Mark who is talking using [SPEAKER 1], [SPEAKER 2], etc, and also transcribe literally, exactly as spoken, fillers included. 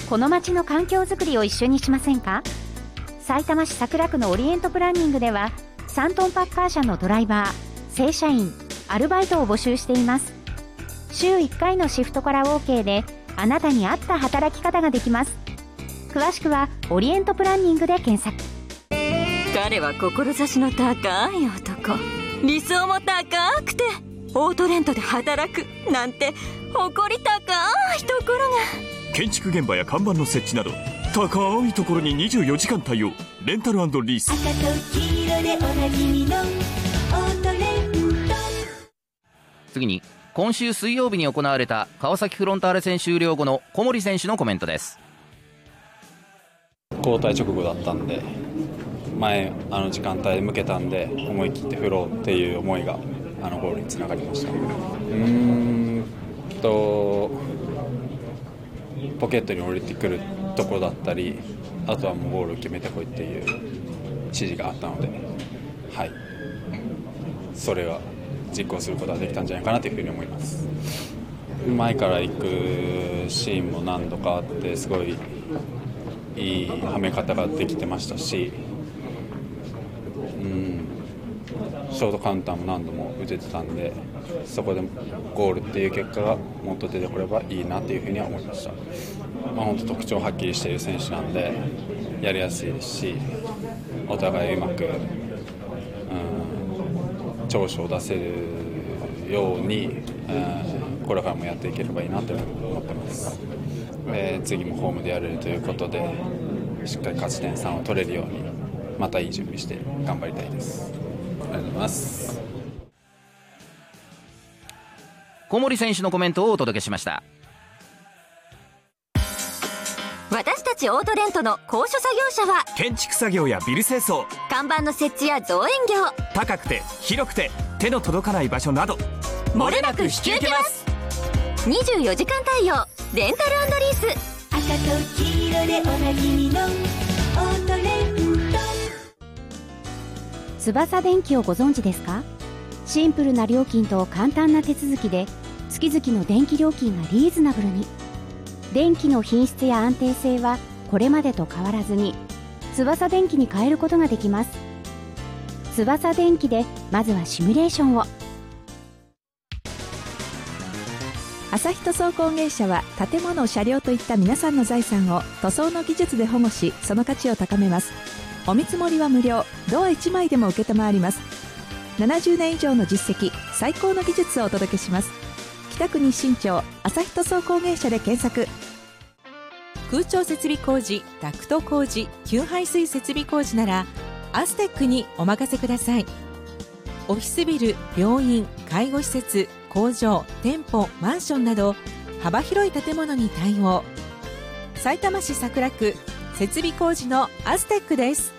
[SPEAKER 1] この街の環境づくりを一緒にしませんか？さいたま市桜区のオリエントプランニングではさんトンパッカー車のドライバー、正社員、アルバイトを募集しています。週いっかいのシフトから OK であなたに合った働き方ができます。詳しくはオリエントプランニングで検索。
[SPEAKER 2] 彼は志の高い男、理想も高くてオートレントで働くなんて誇り高いところが。
[SPEAKER 3] 建築現場や看板の設置など高いところににじゅうよじかん対応。レンタル&リース。
[SPEAKER 4] 赤と黄色でおなじみのオートレント。
[SPEAKER 5] 次に今週水曜日に行われた川崎フロンターレ戦終了後の小森選手のコメントです。
[SPEAKER 6] 交代直後だったんで、前あの時間帯で向けたんで思い切って振ろうっていう思いがあのゴールにつながりました。うーんとポケットに降りてくるところだったり、あとはもうゴールを決めてこいっていう指示があったので、はい、それは実行することができたんじゃないかなというふうに思います。前から行くシーンも何度かあって、すごいいいはめ方ができてましたし、うん、ショートカウンターも何度も打ててたんで、そこでゴールっていう結果がもっと出てこればいいなというふうには思いました。まあ、本当特徴はっきりしている選手なんでやりやすいですし、お互いうまく、うん、長所を出せるように、うん、これからもやっていければいいなと思ってます。えー、次もホームでやれるということで、しっかり勝ち点さんを取れるようにまたいい準備して頑張りたいです。ありがとうございます。
[SPEAKER 5] 小森選手のコメントをお届けしました。
[SPEAKER 2] 私たちオートレントの高所作業車は
[SPEAKER 3] 建築作業やビル清掃、
[SPEAKER 2] 看板の設置や造園業、
[SPEAKER 3] 高くて広くて手の届かない場所など
[SPEAKER 2] 漏れなく引き受けます。にじゅうよじかん対応レンタル&リース。
[SPEAKER 4] 赤と黄色でおなじみのオートレント。
[SPEAKER 1] 翼電機をご存知ですか？シンプルな料金と簡単な手続きで月々の電気料金がリーズナブルに。電気の品質や安定性はこれまでと変わらずに翼電機に変えることができます。翼電機でまずはシミュレーションを。
[SPEAKER 7] 朝日塗装工芸社は建物、車両といった皆さんの財産を塗装の技術で保護し、その価値を高めます。お見積もりは無料、ドアいちまいでも受けたまわります。ななじゅうねん以上の実績、最高の技術をお届けします。北区日新町朝日塗装工芸社で検索。
[SPEAKER 8] 空調設備工事、ダクト工事、給排水設備工事ならアステックにお任せください。オフィスビル、病院、介護施設、工場、店舗、マンションなど幅広い建物に対応。さいたま市桜区設備工事のアステックです。